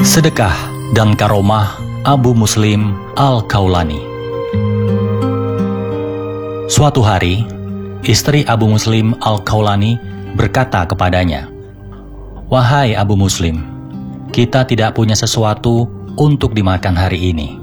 Sedekah dan Karomah Abu Muslim Al-Khawlani. Suatu hari, istri Abu Muslim Al-Khawlani berkata kepadanya, "Wahai Abu Muslim, kita tidak punya sesuatu untuk dimakan hari ini.